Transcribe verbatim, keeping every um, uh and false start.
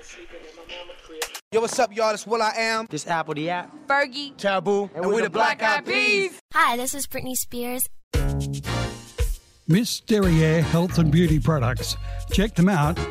Yo, what's up, y'all? It's Will I Am. This Apple the App. Fergie. Taboo. And, and we're the Black Eyed Peas. Hi, this is Britney Spears. Miss Derriere Health and Beauty Products. Check them out